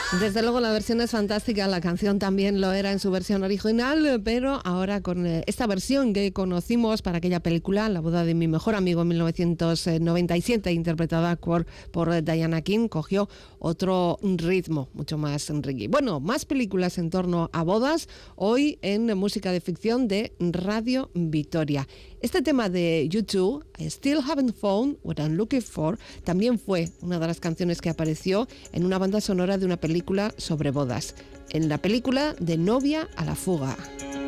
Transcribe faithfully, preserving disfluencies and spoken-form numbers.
Desde luego la versión es fantástica, la canción también lo era en su versión original, pero ahora con esta versión que conocimos para aquella película, La boda de mi mejor amigo en mil novecientos noventa y siete, interpretada por, por Diana King, cogió otro ritmo, mucho más reggae. Bueno, más películas en torno a bodas, hoy en música de ficción de Radio Vitoria. Este tema de U dos, I Still Haven't Found What I'm Looking For, también fue una de las canciones que apareció en una banda sonora de una película sobre bodas, en la película De novia a la fuga.